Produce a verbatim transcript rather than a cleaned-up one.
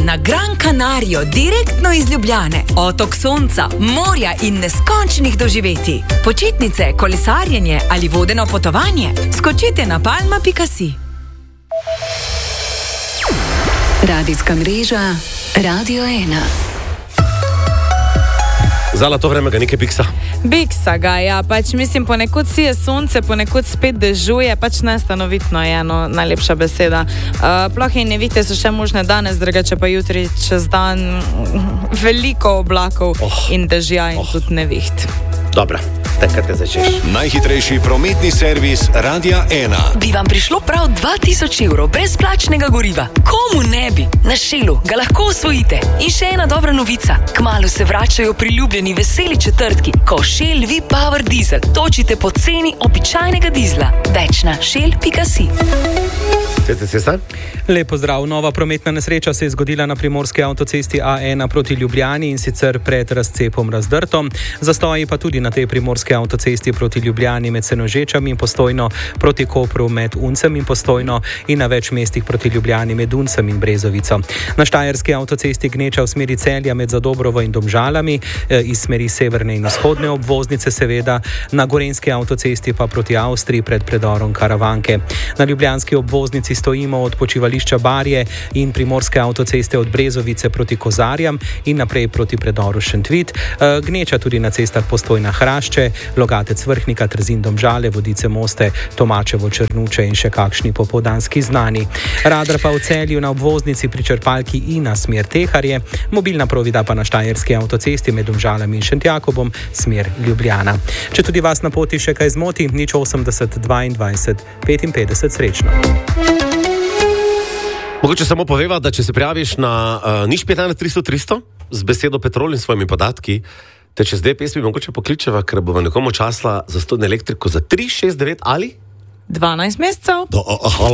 na Gran Canario, direktno iz Ljubljane. Otok sonca, morja in neskončnih doživetij. Počitnice, kolesarjenje ali vodeno potovanje? Skočite na palma pika si. Radijska mreža Radio ena. Zala, to vreme ga nekaj biksa. Biksa ga, ja, pač mislim, ponekud sije sonce, ponekud spet dežuje, pač nestanovitno je, no, najlepša beseda. Uh, plohe in nevihte so še možne danes, drugače pa jutri čez dan veliko oblakov oh. in dežja in oh. tudi neviht. Dobra, takrat te začneš. Najhitrejši prometni servis Radia ena. Bi vam prišlo prav dva tisoč evrov brezplačnega goriva? Komu ne bi? Na Shellu ga lahko osvojite. In še ena dobra novica. Kmalu se vračajo priljubljeni veseli četrtki, ko Shell V-Power Diesel točite po ceni običajnega dizla. Več na shell pika si. Ceste, cesta? Lep pozdrav. Nova prometna nesreča se je zgodila na primorski avtocesti A ena proti Ljubljani in sicer pred razcepom Razdrto. Zastoji pa tudi na tej primorski avtocesti proti Ljubljani med Senožečami in Postojno, proti Kopru med Uncem in Postojno in na več mestih proti Ljubljani med Uncem in Brezovico. Na štajerski avtocesti gneča v smeri Celja med Zadobrovo in Domžalami, iz smeri severne in vzhodne obvoznice seveda, na gorenjski avtocesti pa proti Avstriji pred predorom Karavanke. Na ljubljanski obvoznici stojimo od počivališča Barje in primorske avtoceste od Brezovice proti Kozarjam in naprej proti predoru Šentvit. Gneča tudi na cestah Postojna Hrašče, Logatec Vrhnika, Trzin Domžale, Vodice Moste, Tomačevo Črnuče in še kakšni popoldanski znani. Radar pa v Celju na obvoznici pri črpalki Ina smer Teharje, mobilna provida pa na štajerski avtocesti med Domžalami in Šentjakobom smer Ljubljana. Če tudi vas na poti še kaj zmoti, nič osemdeset dvaindvajset petinpetdeset srečno. Mogoče samo poveva, da če se prijaviš na uh, nič pet ena tristo tristo z besedo Petrol in svojimi podatki, te čez dve pesmi mogoče pokličeva, ker bo nekomu časla za sto elektriko za tri šest devet ali dvanajst mesecev. Do, aha,